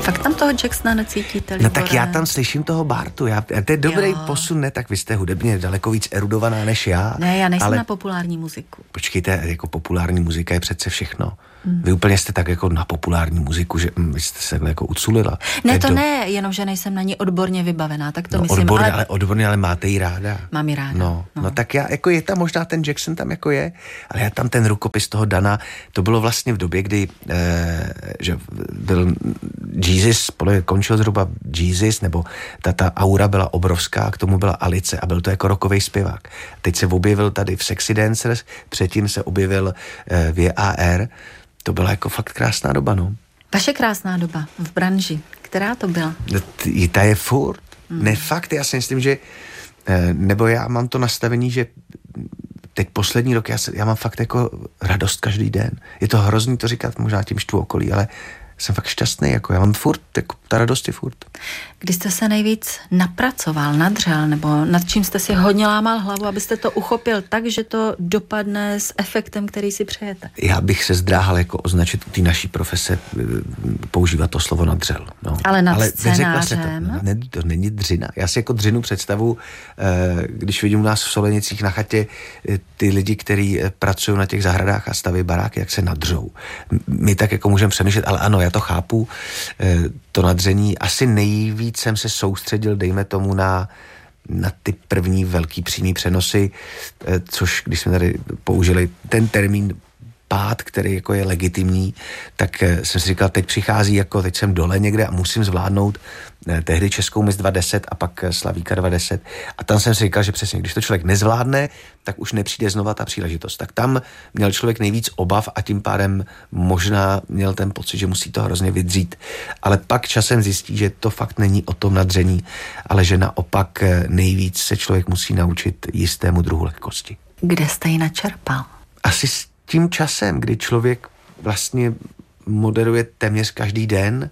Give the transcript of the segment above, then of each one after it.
Fakt tam toho Jacksona necítíte, Libore? No tak já tam slyším toho Bartu. To je dobrý posun, ne? Tak vy jste hudebně daleko víc erudovaná než já. Ne, já nejsem na populární muziku. Počkejte, jako populární muzika je přece všechno. Vy úplně jste tak jako na populární muziku, že jste se jako uculila. Ne, to ne, jenom že nejsem na ní odborně vybavená, tak to myslím. Odborně, ale máte ji ráda. Mám ji ráda. No tak já, jako je tam možná ten Jackson tam jako je, ale já tam ten rukopis toho Dana, to bylo vlastně v době, kdy že byl Jesus, končil zhruba Jesus, nebo ta aura byla obrovská, k tomu byla Alice a byl to jako rockovej zpěvák. Teď se objevil tady v Sexy Dancers, předtím se objevil v JAR. To byla jako fakt krásná doba, no. Vaše krásná doba v branži, která to byla? Ta je furt. Ne, fakt, já si myslím, že nebo já mám to nastavení, že teď poslední rok já mám fakt jako radost každý den. Je to hrozný to říkat, možná tím štvu okolí, ale jsem fakt šťastný, jako já mám furt, jako ta radost je furt. Kdy jste se nejvíc napracoval, nadřel, nebo nad čím jste si hodně lámal hlavu, abyste to uchopil tak, že to dopadne s efektem, který si přejete? Já bych se zdráhal jako označit u té naší profese, používat to slovo nadřel. No. Ale nad scénářem? To není dřina. Já si jako dřinu představu, když vidím u nás v Solenicích na chatě ty lidi, kteří pracují na těch zahradách a staví baráky, jak se nadřou. My tak jako můžeme přemýšlet, ale ano, já to chápu, to nadření. Asi nejvíc jsem se soustředil, dejme tomu, na ty první velký přímý přenosy, což když jsme tady použili ten termín pád, který jako je legitimní, tak jsem si říkal, teď přichází, jako teď jsem dole někde a musím zvládnout tehdy Českou mis 2010 a pak Slavíka 2010. A tam jsem si říkal, že přesně, když to člověk nezvládne, tak už nepřijde znova ta příležitost. Tak tam měl člověk nejvíc obav a tím pádem možná měl ten pocit, že musí to hrozně vydřít. Ale pak časem zjistí, že to fakt není o tom nadření, ale že naopak nejvíc se člověk musí naučit jistému druhu lehkosti. Kde jste ji načerpal? Asi tím časem, kdy člověk vlastně moderuje téměř každý den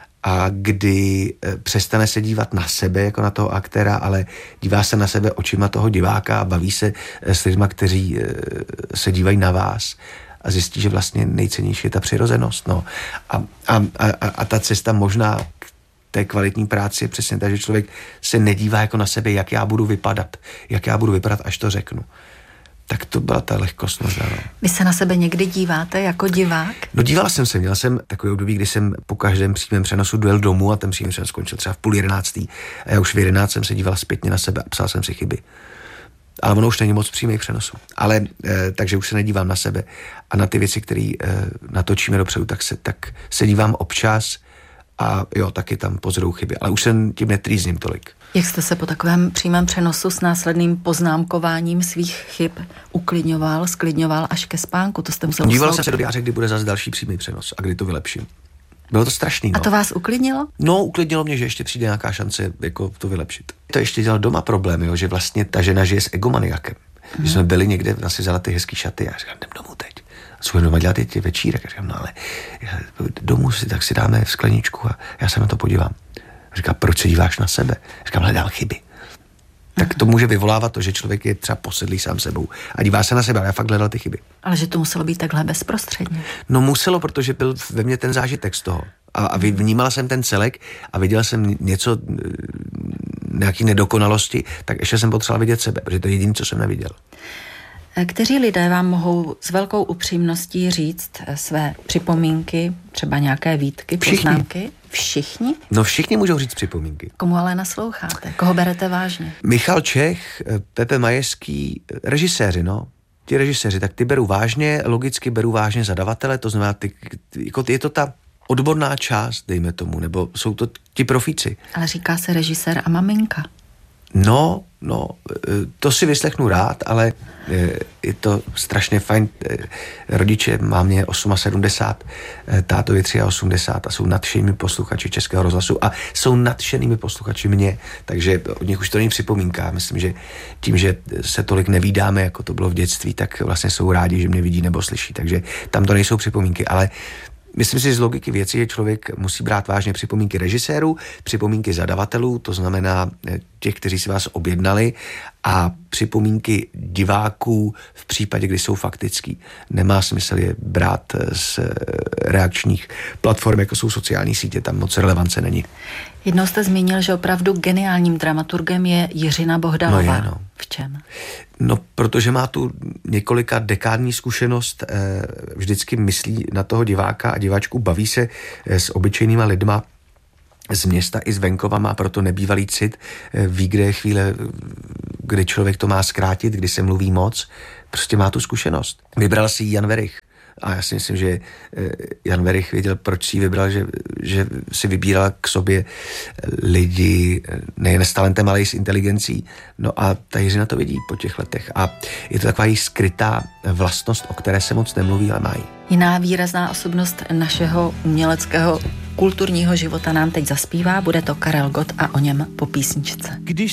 a kdy přestane se dívat na sebe jako na toho aktéra, ale dívá se na sebe očima toho diváka a baví se s lidma, kteří se dívají na vás a zjistí, že vlastně nejcennější je ta přirozenost. No. A ta cesta možná k té kvalitní práci je přesně tak, že člověk se nedívá jako na sebe, jak já budu vypadat, až to řeknu. Tak to byla ta lehkost možná. No. Vy se na sebe někdy díváte jako divák? No díval jsem se, měl jsem takový období, kdy jsem po každém přímém přenosu dojel domů a ten přímý přenos skončil třeba v 10:30 a já už v 11 jsem se díval zpětně na sebe a psal jsem si chyby. Ale ono už není moc přímých přenosů. Ale takže už se nedívám na sebe a na ty věci, které natočíme dopředu, tak se dívám občas a jo, taky tam pozoruju chyby. Ale už se tím netrýzním tolik. Jak jste se po takovém přímém přenosu s následným poznámkováním svých chyb sklidňoval až ke spánku? To jste musel díval jsem se do diáře, kdy bude zase další přímý přenos a kdy to vylepším. Bylo to strašný. No. A to vás uklidnilo? No, uklidnilo mě, že ještě přijde nějaká šance jako to vylepšit. To ještě dělal doma problém, jo, že vlastně ta žena žije s egomaniakem. Když jsme byli někde, asi vzala ty hezký šaty a říkám, jdem domů teď. A co budeme doma dělat ty večírek? A říkám, no ale domů tak si dáme skleničku a já se na to podívám. Říká, proč se díváš na sebe? Říkám, hledám chyby. Tak to může vyvolávat to, že člověk je třeba posedlý sám sebou a dívá se na sebe, ale já fakt hledal ty chyby. Ale že to muselo být takhle bezprostředně. No muselo, protože byl ve mně ten zážitek z toho. A vnímal jsem ten celek a viděl jsem něco, nějaký nedokonalosti, tak ještě jsem potřeboval vidět sebe, protože to je jediné, co jsem neviděl. Kteří lidé vám mohou s velkou upřímností říct své připomínky, třeba nějaké výtky, poznámky? Všichni? No všichni můžou říct připomínky. Komu ale nasloucháte? Koho berete vážně? Michal Čech, Pepe Majeský, režiséři, no. Ti režiséři, tak ty beru vážně, logicky beru vážně zadavatele, to znamená, jako je to ta odborná část, dejme tomu, nebo jsou to ti profíci. Ale říká se režisér a maminka. No, to si vyslechnu rád, ale je to strašně fajn. Rodiče, mámě 78, tátovi 83 a jsou nadšenými posluchači Českého rozhlasu a jsou nadšenými posluchači mě, takže od nich už to není připomínka. Myslím, že tím, že se tolik nevídáme, jako to bylo v dětství, tak vlastně jsou rádi, že mě vidí nebo slyší, takže tam to nejsou připomínky, ale myslím si, z logiky věcí, že člověk musí brát vážně připomínky režisérů, připomínky zadavatelů, to znamená těch, kteří si vás objednali, a připomínky diváků v případě, kdy jsou faktický. Nemá smysl je brát z reakčních platform, jako jsou sociální sítě, tam moc relevance není. Jednou jste zmínil, že opravdu geniálním dramaturgem je Jiřina Bohdalová. No je, no. V čem? No, protože má tu několika dekádní zkušenost, vždycky myslí na toho diváka a diváčku, baví se s obyčejnýma lidma z města i z venkova, má proto nebývalý cit, ví, kde je chvíle, kdy člověk to má zkrátit, kdy se mluví moc, prostě má tu zkušenost. Vybral si Jan Werich. A já si myslím, že Jan Werich věděl, proč si ji vybral, že si vybíral k sobě lidi nejen s talentem, ale i s inteligencí. No a ta Jiřina to vidí po těch letech. A je to taková jí skrytá vlastnost, o které se moc nemluví, ale mají. Jiná výrazná osobnost našeho uměleckého kulturního života nám teď zaspívá. Bude to Karel Gott a o něm po písničce. Když